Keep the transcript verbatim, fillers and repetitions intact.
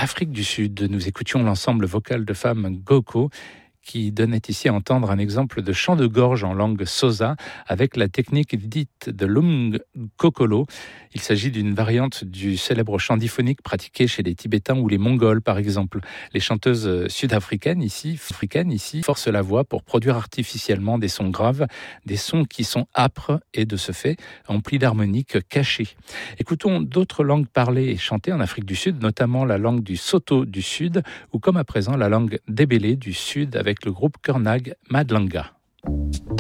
Afrique du Sud. Nous écoutions l'ensemble vocal de femmes Goko, qui donnait ici à entendre un exemple de chant de gorge en langue Xhosa avec la technique dite de l'umgkokolo. Il s'agit d'une variante du célèbre chant diphonique pratiqué chez les Tibétains ou les Mongols, par exemple. Les chanteuses sud-africaines ici, africaines ici, forcent la voix pour produire artificiellement des sons graves, des sons qui sont âpres et de ce fait emplis d'harmoniques cachées. Écoutons d'autres langues parlées et chantées en Afrique du Sud, notamment la langue du Soto du Sud ou comme à présent la langue d'Ebélé du Sud avec le groupe Kernag Madlanga.